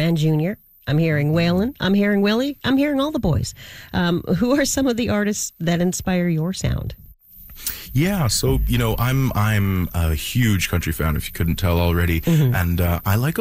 Dan Jr., I'm hearing Waylon, I'm hearing Willie, I'm hearing all the boys. Who are some of the artists that inspire your sound? Yeah, so I'm a huge country fan, if you couldn't tell already, and I like